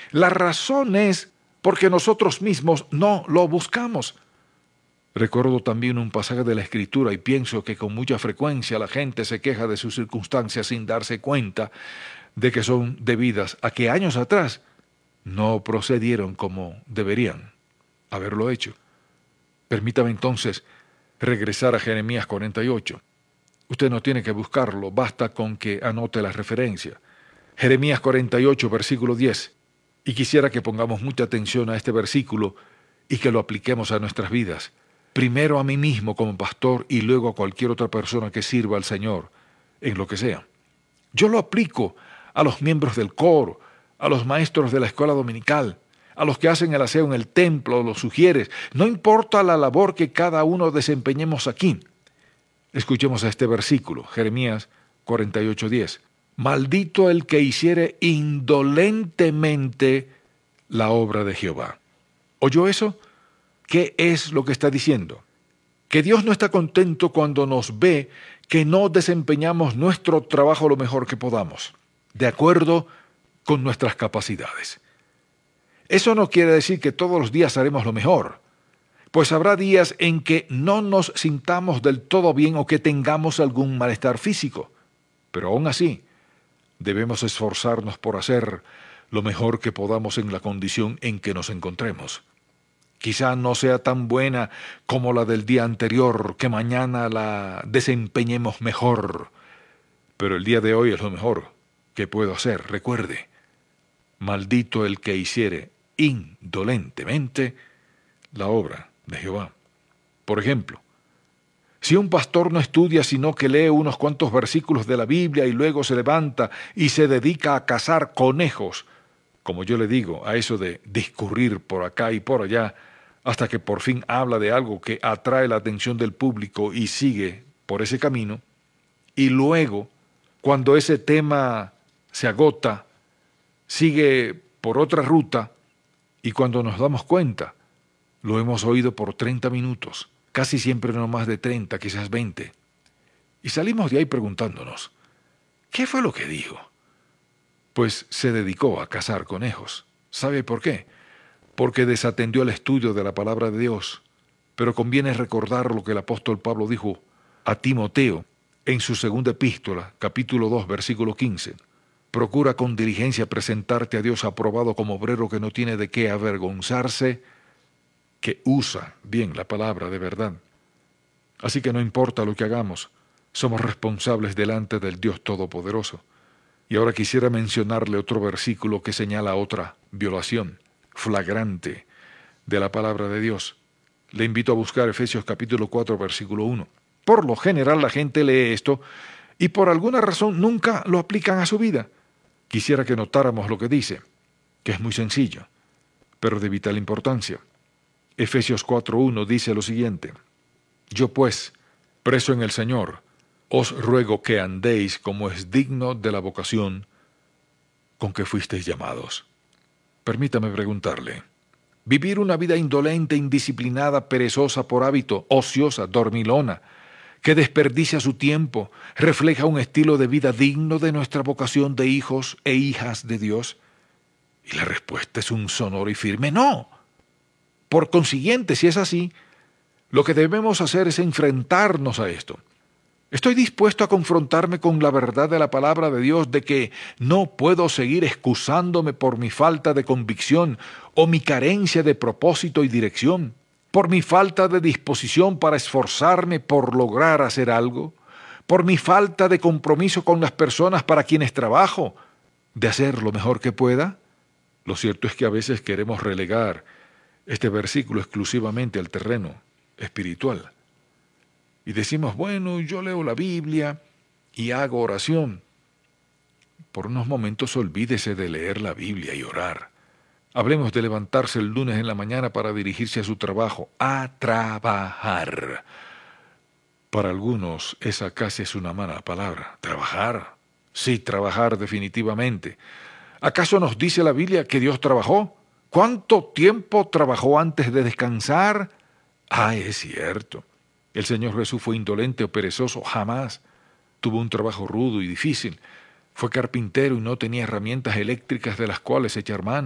La razón es porque nosotros mismos no lo buscamos. Recuerdo también un pasaje de la Escritura y pienso que con mucha frecuencia la gente se queja de sus circunstancias sin darse cuenta de que son debidas a que años atrás no procedieron como deberían haberlo hecho. Permítame entonces regresar a Jeremías 48. Usted no tiene que buscarlo, basta con que anote la referencia. Jeremías 48, versículo 10. Y quisiera que pongamos mucha atención a este versículo y que lo apliquemos a nuestras vidas. Primero a mí mismo como pastor y luego a cualquier otra persona que sirva al Señor, en lo que sea. Yo lo aplico a los miembros del coro, a los maestros de la escuela dominical, a los que hacen el aseo en el templo, los sugieres. No importa la labor que cada uno desempeñemos aquí. Escuchemos a este versículo, Jeremías 48:10. Maldito el que hiciere indolentemente la obra de Jehová. ¿Oyó eso? ¿Qué es lo que está diciendo? Que Dios no está contento cuando nos ve que no desempeñamos nuestro trabajo lo mejor que podamos, de acuerdo con nuestras capacidades. Eso no quiere decir que todos los días haremos lo mejor, pues habrá días en que no nos sintamos del todo bien o que tengamos algún malestar físico, pero aún así debemos esforzarnos por hacer lo mejor que podamos en la condición en que nos encontremos. Quizá no sea tan buena como la del día anterior, que mañana la desempeñemos mejor, pero el día de hoy es lo mejor que puedo hacer. Recuerde, maldito el que hiciere indolentemente la obra de Jehová. Por ejemplo, si un pastor no estudia sino que lee unos cuantos versículos de la Biblia y luego se levanta y se dedica a cazar conejos, como yo le digo, a eso de discurrir por acá y por allá, hasta que por fin habla de algo que atrae la atención del público y sigue por ese camino, y luego, cuando ese tema se agota, sigue por otra ruta, y cuando nos damos cuenta, lo hemos oído por 30 minutos, casi siempre no más de 30, quizás 20, y salimos de ahí preguntándonos, ¿qué fue lo que dijo? Pues se dedicó a cazar conejos. ¿Sabe por qué? Porque desatendió el estudio de la palabra de Dios. Pero conviene recordar lo que el apóstol Pablo dijo a Timoteo en su segunda epístola, capítulo 2, versículo 15. Procura con diligencia presentarte a Dios aprobado como obrero que no tiene de qué avergonzarse, que usa bien la palabra de verdad. Así que no importa lo que hagamos, somos responsables delante del Dios Todopoderoso. Y ahora quisiera mencionarle otro versículo que señala otra violación flagrante de la palabra de Dios. Le invito a buscar Efesios capítulo 4, versículo 1. Por lo general la gente lee esto y por alguna razón nunca lo aplican a su vida. Quisiera que notáramos lo que dice, que es muy sencillo, pero de vital importancia. Efesios 4:1 dice lo siguiente: Yo pues, preso en el Señor, os ruego que andéis como es digno de la vocación con que fuisteis llamados. Permítame preguntarle, ¿vivir una vida indolente, indisciplinada, perezosa por hábito, ociosa, dormilona, que desperdicia su tiempo, refleja un estilo de vida digno de nuestra vocación de hijos e hijas de Dios? Y la respuesta es un sonoro y firme no. Por consiguiente, si es así, lo que debemos hacer es enfrentarnos a esto. Estoy dispuesto a confrontarme con la verdad de la palabra de Dios de que no puedo seguir excusándome por mi falta de convicción o mi carencia de propósito y dirección, por mi falta de disposición para esforzarme por lograr hacer algo, por mi falta de compromiso con las personas para quienes trabajo, de hacer lo mejor que pueda. Lo cierto es que a veces queremos relegar este versículo exclusivamente al terreno espiritual. Y decimos, bueno, yo leo la Biblia y hago oración. Por unos momentos olvídese de leer la Biblia y orar. Hablemos de levantarse el lunes en la mañana para dirigirse a su trabajo, a trabajar. Para algunos esa casi es una mala palabra. ¿Trabajar? Sí, trabajar definitivamente. ¿Acaso nos dice la Biblia que Dios trabajó? ¿Cuánto tiempo trabajó antes de descansar? Ah, es cierto. El Señor Jesús fue indolente o perezoso, jamás. Tuvo un trabajo rudo y difícil. Fue carpintero y no tenía herramientas eléctricas de las cuales echar mano.